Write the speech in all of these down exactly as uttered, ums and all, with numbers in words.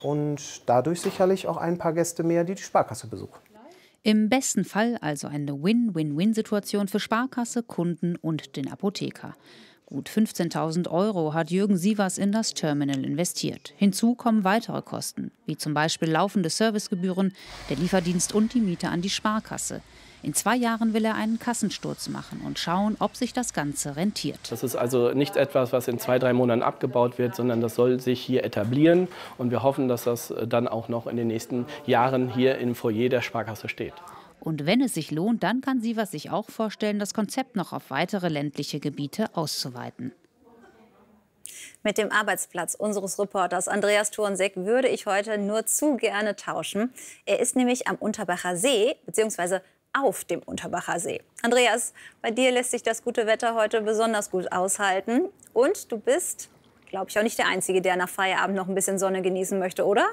Und dadurch sicherlich auch ein paar Gäste mehr, die die Sparkasse besuchen. Im besten Fall also eine Win-Win-Win-Situation für Sparkasse, Kunden und den Apotheker. Gut fünfzehntausend Euro hat Jürgen Sievers in das Terminal investiert. Hinzu kommen weitere Kosten, wie zum Beispiel laufende Servicegebühren, der Lieferdienst und die Miete an die Sparkasse. In zwei Jahren will er einen Kassensturz machen und schauen, ob sich das Ganze rentiert. Das ist also nicht etwas, was in zwei, drei Monaten abgebaut wird, sondern das soll sich hier etablieren. Und wir hoffen, dass das dann auch noch in den nächsten Jahren hier im Foyer der Sparkasse steht. Und wenn es sich lohnt, dann kann Sievers sich auch vorstellen, das Konzept noch auf weitere ländliche Gebiete auszuweiten. Mit dem Arbeitsplatz unseres Reporters Andreas Thurnsek würde ich heute nur zu gerne tauschen. Er ist nämlich am Unterbacher See, beziehungsweise auf dem Unterbacher See. Andreas, bei dir lässt sich das gute Wetter heute besonders gut aushalten. Und du bist, glaube ich, auch nicht der Einzige, der nach Feierabend noch ein bisschen Sonne genießen möchte, oder?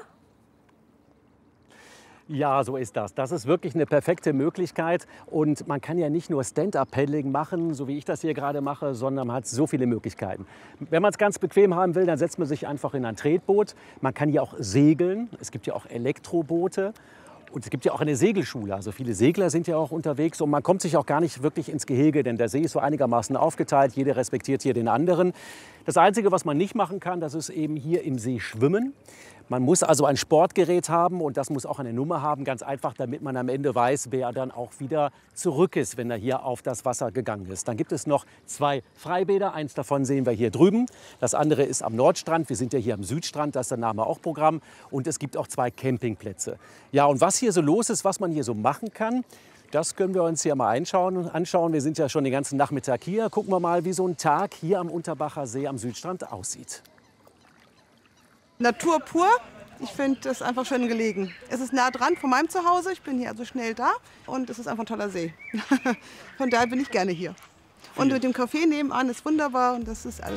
Ja, so ist das. Das ist wirklich eine perfekte Möglichkeit. Und man kann ja nicht nur Stand-up-Paddling machen, so wie ich das hier gerade mache, sondern man hat so viele Möglichkeiten. Wenn man es ganz bequem haben will, dann setzt man sich einfach in ein Tretboot. Man kann hier auch segeln. Es gibt ja auch Elektroboote. Und es gibt ja auch eine Segelschule, also viele Segler sind ja auch unterwegs und man kommt sich auch gar nicht wirklich ins Gehege, denn der See ist so einigermaßen aufgeteilt, jeder respektiert hier den anderen. Das Einzige, was man nicht machen kann, das ist eben hier im See schwimmen. Man muss also ein Sportgerät haben und das muss auch eine Nummer haben, ganz einfach, damit man am Ende weiß, wer dann auch wieder zurück ist, wenn er hier auf das Wasser gegangen ist. Dann gibt es noch zwei Freibäder, eins davon sehen wir hier drüben. Das andere ist am Nordstrand, wir sind ja hier am Südstrand, da ist der Name auch Programm. Und es gibt auch zwei Campingplätze. Ja, und was hier so los ist, was man hier so machen kann, das können wir uns hier mal einschauen, anschauen. Wir sind ja schon den ganzen Nachmittag hier. Gucken wir mal, wie so ein Tag hier am Unterbacher See am Südstrand aussieht. Natur pur. Ich finde das einfach schön gelegen. Es ist nah dran von meinem Zuhause. Ich bin hier also schnell da und es ist einfach ein toller See. Von daher bin ich gerne hier. Und mit dem Café nebenan ist wunderbar und das ist alles